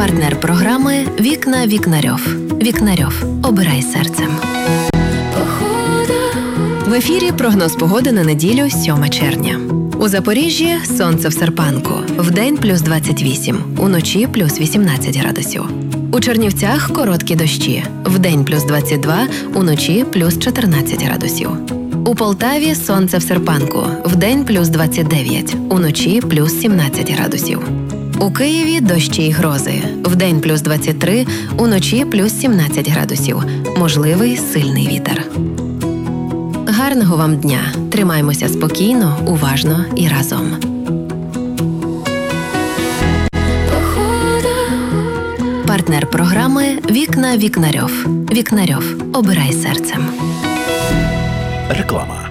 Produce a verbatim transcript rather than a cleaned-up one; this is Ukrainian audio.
Партнер програми «Вікна Вікнарьов». Вікнарьов. Обирай серцем. В ефірі прогноз погоди на неділю, сьоме червня. У Запоріжжі сонце в серпанку. Вдень плюс двадцять вісім, уночі плюс вісімнадцять градусів. У Чернівцях короткі дощі. Вдень плюс двадцять два, уночі плюс чотирнадцять градусів. У Полтаві сонце в серпанку. Вдень плюс двадцять дев'ять, уночі плюс сімнадцять градусів. У Києві дощі й грози. Вдень плюс двадцять три, уночі плюс сімнадцять градусів. Можливий сильний вітер. Гарного вам дня! Тримаймося спокійно, уважно і разом. Партнер програми «Вікна Вікнарьов». Вікнарьов. Обирай серцем. Реклама.